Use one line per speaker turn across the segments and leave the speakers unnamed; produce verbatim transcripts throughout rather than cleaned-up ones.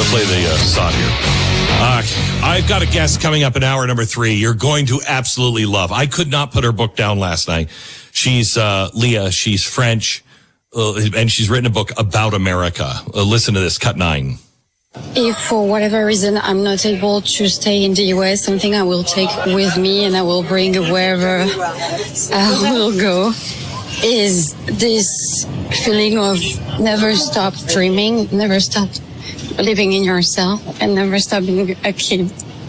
to play the uh, song here. Uh, I've got a guest coming up in hour number three. You're going to absolutely love. I could not put her book down last night. She's uh, Leah. She's French, uh, and she's written a book about America. Uh, listen to this, cut nine.
If for whatever reason I'm not able to stay in the U S, something I will take with me and I will bring wherever I will go is this feeling of never stop dreaming, never stop living in yourself, and never stop being a kid.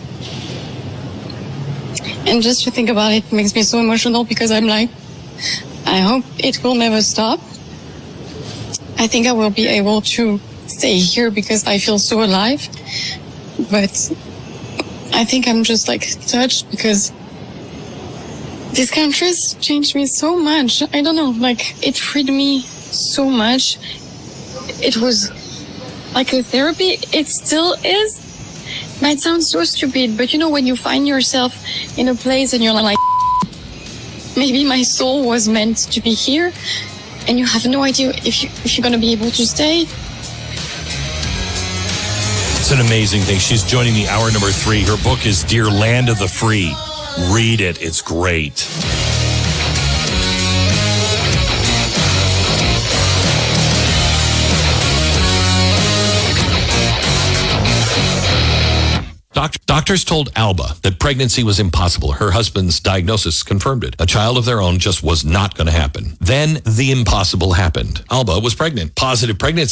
And just to think about it makes me so emotional because I'm like, I hope it will never stop. I think I will be able to stay here because I feel so alive. But I think I'm just like touched because this country's changed me so much. I don't know, like it freed me so much. It was like a therapy. It still is. Might sound so stupid, but you know, when you find yourself in a place and you're like, maybe my soul was meant to be here, and you have no idea if, you, if you're going to be able to stay.
It's an amazing thing. She's joining me hour number three. Her book is Dear Land of the Free. Read it. It's great. Doc- doctors told Alba that pregnancy was impossible. Her husband's diagnosis confirmed it. A child of their own just was not going to happen. Then the impossible happened. Alba was pregnant. Positive pregnancy